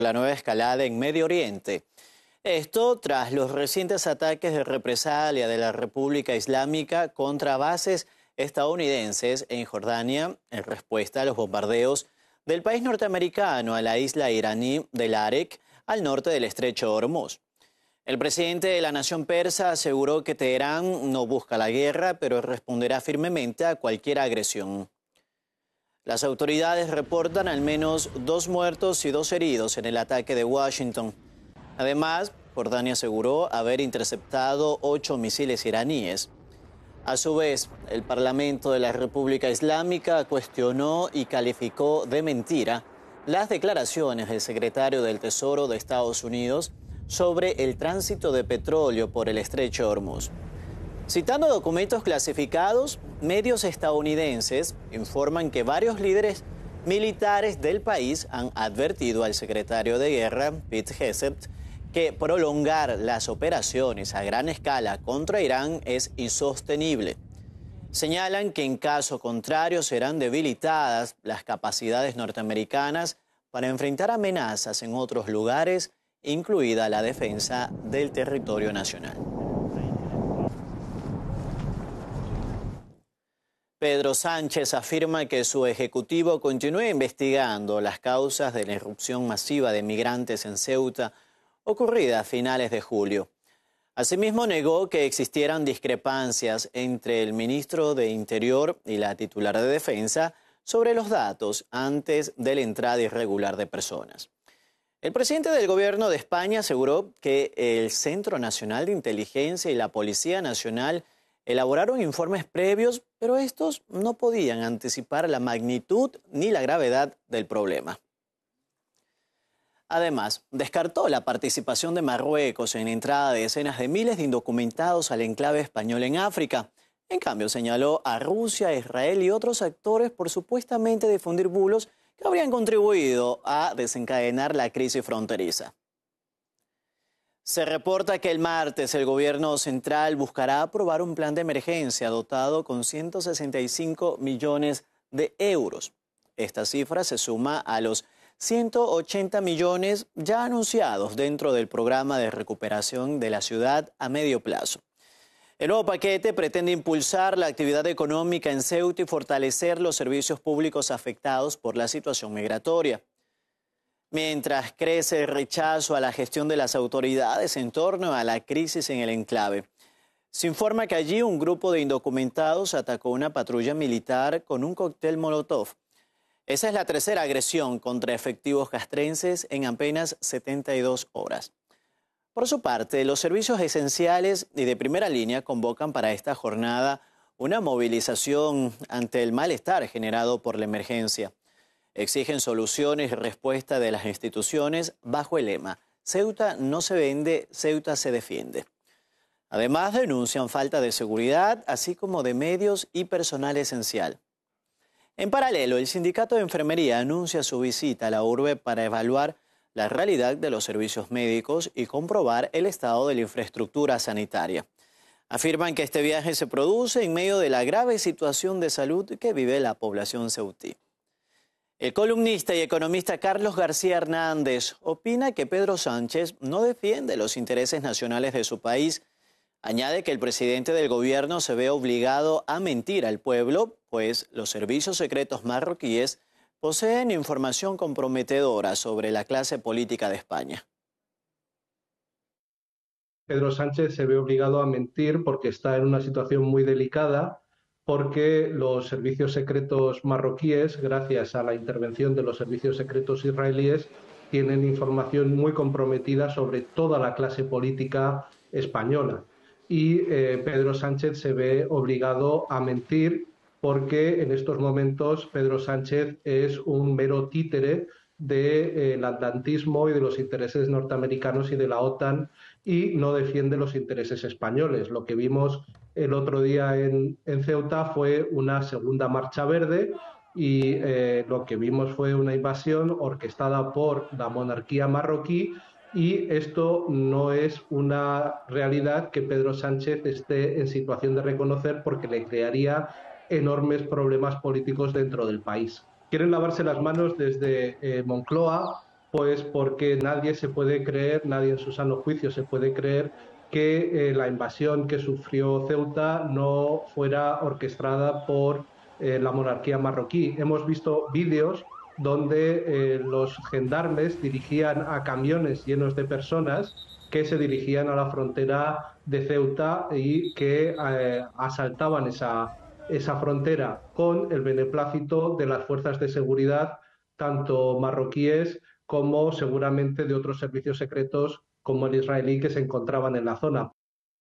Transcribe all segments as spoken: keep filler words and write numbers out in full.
la nueva escalada en Medio Oriente. Esto tras los recientes ataques de represalia de la República Islámica contra bases estadounidenses en Jordania en respuesta a los bombardeos del país norteamericano a la isla iraní de Larek, al norte del estrecho de Hormuz. El presidente de la nación persa aseguró que Teherán no busca la guerra, pero responderá firmemente a cualquier agresión. Las autoridades reportan al menos dos muertos y dos heridos en el ataque de Washington. Además, Jordania aseguró haber interceptado ocho misiles iraníes. A su vez, el Parlamento de la República Islámica cuestionó y calificó de mentira las declaraciones del secretario del Tesoro de Estados Unidos sobre el tránsito de petróleo por el estrecho de Hormuz. Citando documentos clasificados, medios estadounidenses informan que varios líderes militares del país han advertido al secretario de Guerra, Pete Hegseth, que prolongar las operaciones a gran escala contra Irán es insostenible. Señalan que en caso contrario serán debilitadas las capacidades norteamericanas para enfrentar amenazas en otros lugares, incluida la defensa del territorio nacional. Pedro Sánchez afirma que su ejecutivo continúa investigando las causas de la irrupción masiva de migrantes en Ceuta ocurrida a finales de julio. Asimismo, negó que existieran discrepancias entre el ministro de Interior y la titular de Defensa sobre los datos antes de la entrada irregular de personas. El presidente del Gobierno de España aseguró que el Centro Nacional de Inteligencia y la Policía Nacional elaboraron informes previos, pero estos no podían anticipar la magnitud ni la gravedad del problema. Además, descartó la participación de Marruecos en la entrada de decenas de miles de indocumentados al enclave español en África. En cambio, señaló a Rusia, Israel y otros actores por supuestamente difundir bulos que habrían contribuido a desencadenar la crisis fronteriza. Se reporta que el martes el gobierno central buscará aprobar un plan de emergencia dotado con ciento sesenta y cinco millones de euros. Esta cifra se suma a los ciento ochenta millones ya anunciados dentro del programa de recuperación de la ciudad a medio plazo. El nuevo paquete pretende impulsar la actividad económica en Ceuta y fortalecer los servicios públicos afectados por la situación migratoria. Mientras crece el rechazo a la gestión de las autoridades en torno a la crisis en el enclave, se informa que allí un grupo de indocumentados atacó una patrulla militar con un cóctel Molotov. Esa es la tercera agresión contra efectivos castrenses en apenas setenta y dos horas. Por su parte, los servicios esenciales y de primera línea convocan para esta jornada una movilización ante el malestar generado por la emergencia. Exigen soluciones y respuesta de las instituciones bajo el lema Ceuta no se vende, Ceuta se defiende. Además, denuncian falta de seguridad, así como de medios y personal esencial. En paralelo, el Sindicato de Enfermería anuncia su visita a la urbe para evaluar la realidad de los servicios médicos y comprobar el estado de la infraestructura sanitaria. Afirman que este viaje se produce en medio de la grave situación de salud que vive la población ceutí. El columnista y economista Carlos García Hernández opina que Pedro Sánchez no defiende los intereses nacionales de su país. Añade que el presidente del gobierno se ve obligado a mentir al pueblo, pues los servicios secretos marroquíes poseen información comprometedora sobre la clase política de España. Pedro Sánchez se ve obligado a mentir porque está en una situación muy delicada, porque los servicios secretos marroquíes, gracias a la intervención de los servicios secretos israelíes, tienen información muy comprometida sobre toda la clase política española. Y eh, Pedro Sánchez se ve obligado a mentir porque en estos momentos Pedro Sánchez es un mero títere del eh, atlantismo y de los intereses norteamericanos y de la OTAN y no defiende los intereses españoles. Lo que vimos el otro día en, en Ceuta fue una segunda marcha verde y eh, lo que vimos fue una invasión orquestada por la monarquía marroquí. Y esto no es una realidad que Pedro Sánchez esté en situación de reconocer porque le crearía enormes problemas políticos dentro del país. Quieren lavarse las manos desde eh, Moncloa Pues porque nadie se puede creer, nadie en su sano juicio se puede creer que eh, la invasión que sufrió Ceuta no fuera orquestada por eh, la monarquía marroquí. Hemos visto vídeos donde eh, los gendarmes dirigían a camiones llenos de personas que se dirigían a la frontera de Ceuta y que eh, asaltaban esa, esa frontera con el beneplácito de las fuerzas de seguridad, tanto marroquíes como seguramente de otros servicios secretos como el israelí que se encontraban en la zona.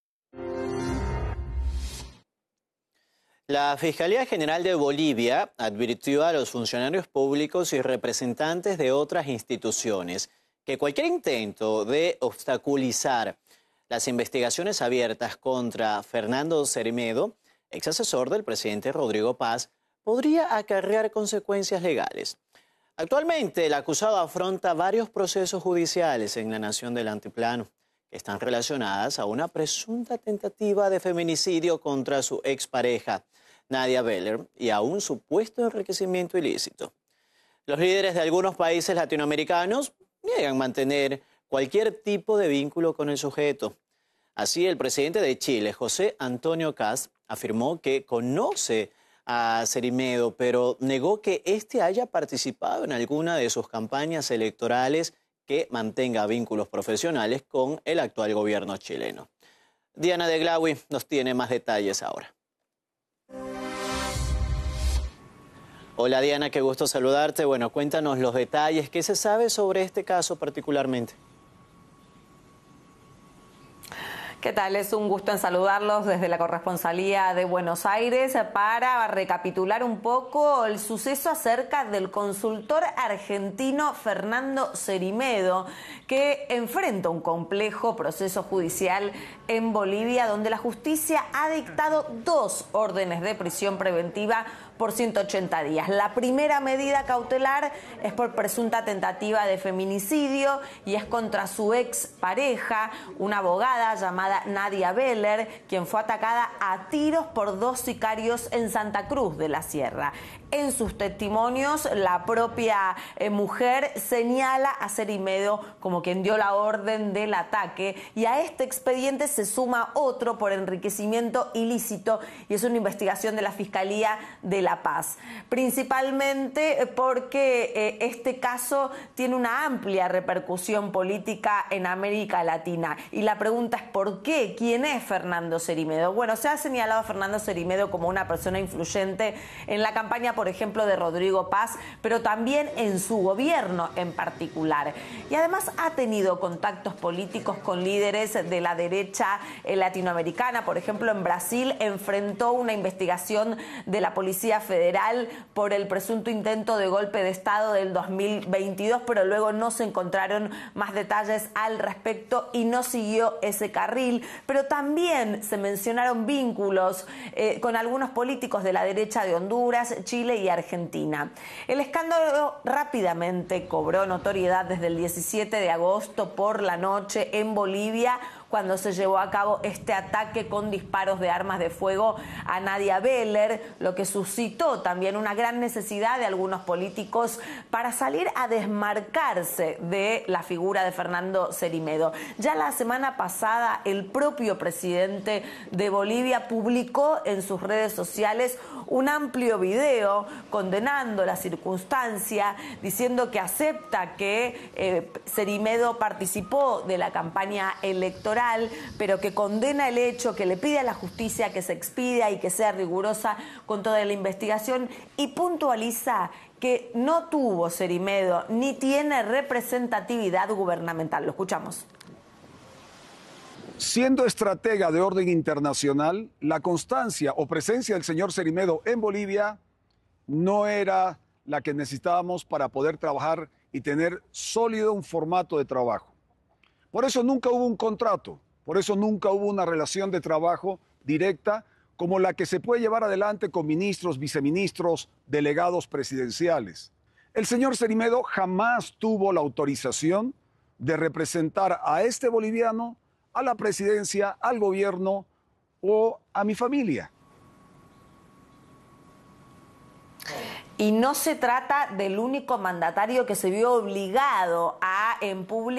La Fiscalía General de Bolivia advirtió a los funcionarios públicos y representantes de otras instituciones que cualquier intento de obstaculizar las investigaciones abiertas contra Fernando Cermedo, ex asesor del presidente Rodrigo Paz, podría acarrear consecuencias legales. Actualmente, el acusado afronta varios procesos judiciales en la nación del Altiplano, que están relacionadas a una presunta tentativa de feminicidio contra su expareja, Nadia Beller, y a un supuesto enriquecimiento ilícito. Los líderes de algunos países latinoamericanos niegan mantener cualquier tipo de vínculo con el sujeto. Así, el presidente de Chile, José Antonio Kast, afirmó que conoce a Cermedo, pero negó que éste haya participado en alguna de sus campañas electorales que mantenga vínculos profesionales con el actual gobierno chileno. Diana de Glawi nos tiene más detalles ahora. Hola Diana, qué gusto saludarte. Bueno, cuéntanos los detalles. ¿Qué se sabe sobre este caso particularmente? ¿Qué tal? Es un gusto en saludarlos desde la corresponsalía de Buenos Aires para recapitular un poco el suceso acerca del consultor argentino Fernando Cermedo, que enfrenta un complejo proceso judicial en Bolivia, donde la justicia ha dictado dos órdenes de prisión preventiva por ciento ochenta días. La primera medida cautelar es por presunta tentativa de feminicidio y es contra su ex pareja, una abogada llamada Nadia Beller, quien fue atacada a tiros por dos sicarios en Santa Cruz de la Sierra. En sus testimonios, la propia eh, mujer señala a Cermedo como quien dio la orden del ataque, y a este expediente se suma otro por enriquecimiento ilícito, y es una investigación de la Fiscalía de La Paz. Principalmente porque eh, este caso tiene una amplia repercusión política en América Latina. Y la pregunta es ¿por qué? ¿Quién es Fernando Cermedo? Bueno, se ha señalado a Fernando Cermedo como una persona influyente en la campaña, por ejemplo, de Rodrigo Paz, pero también en su gobierno en particular. Y además ha tenido contactos políticos con líderes de la derecha latinoamericana. Por ejemplo, en Brasil enfrentó una investigación de la Policía Federal por el presunto intento de golpe de Estado del dos mil veintidós, pero luego no se encontraron más detalles al respecto y no siguió ese carril. Pero también se mencionaron vínculos eh, con algunos políticos de la derecha de Honduras, Chile y Argentina. El escándalo rápidamente cobró notoriedad desde el diecisiete de agosto por la noche en Bolivia, cuando se llevó a cabo este ataque con disparos de armas de fuego a Nadia Beller, lo que suscitó también una gran necesidad de algunos políticos para salir a desmarcarse de la figura de Fernando Cermedo. Ya la semana pasada, el propio presidente de Bolivia publicó en sus redes sociales un amplio video condenando la circunstancia, diciendo que acepta que eh, Cermedo participó de la campaña electoral, pero que condena el hecho, que le pide a la justicia que se expida y que sea rigurosa con toda la investigación, y puntualiza que no tuvo Cermedo ni tiene representatividad gubernamental. Lo escuchamos. Siendo estratega de orden internacional, la constancia o presencia del señor Cermedo en Bolivia no era la que necesitábamos para poder trabajar y tener sólido un formato de trabajo. Por eso nunca hubo un contrato, por eso nunca hubo una relación de trabajo directa como la que se puede llevar adelante con ministros, viceministros, delegados presidenciales. El señor Cermedo jamás tuvo la autorización de representar a este boliviano, a la presidencia, al gobierno o a mi familia. Y no se trata del único mandatario que se vio obligado a, en público,